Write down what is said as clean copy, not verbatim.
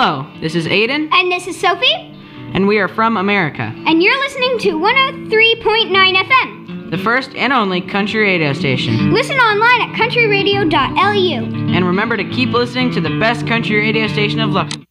Hello, this is Aiden. And this is Sophie. And we are from America. And you're listening to 103.9 FM. The first and only country radio station. Listen online at countryradio.lu. And remember to keep listening to the best country radio station of Luxembourg.